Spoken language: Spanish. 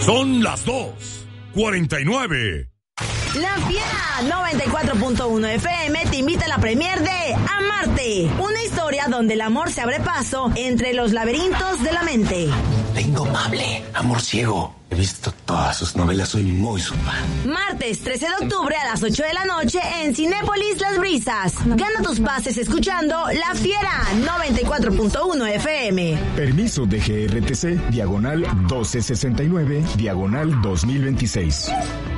Son las 2:49. La Fiera 94.1 FM te invita a la premier de Amarte, una historia donde el amor se abre paso entre los laberintos de la mente. La Indomable, Amor Ciego. He visto todas sus novelas, soy muy su fan. Martes 13 de octubre a las 8 de la noche en Cinépolis Las Brisas. Gana tus pases escuchando La Fiera 94.1 FM. Permiso de GRTC, diagonal 1269, diagonal 2026.